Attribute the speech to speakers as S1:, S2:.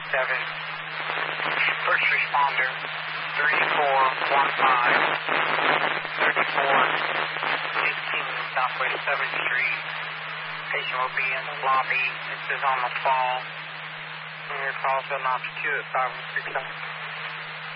S1: First responder, 3415, Southwest 7th Street. Patient will be in the lobby. This is on the fall. And your call to an option 2 at 516.